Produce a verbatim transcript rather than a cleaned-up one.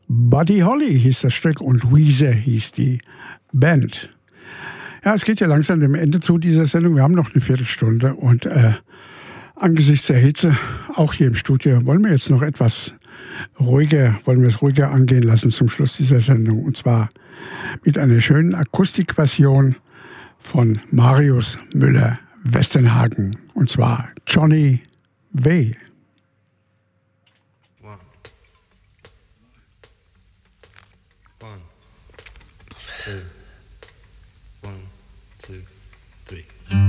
Buddy Holly hieß das Stück und Louise hieß die Band. Ja, es geht ja langsam dem Ende zu dieser Sendung. Wir haben noch eine Viertelstunde und äh, angesichts der Hitze, auch hier im Studio, wollen wir jetzt noch etwas ruhiger, wollen wir es ruhiger angehen lassen zum Schluss dieser Sendung. Und zwar mit einer schönen Akustikversion von Marius Müller-Westernhagen. Und zwar Johnny W. One. One. Two. One, two, three.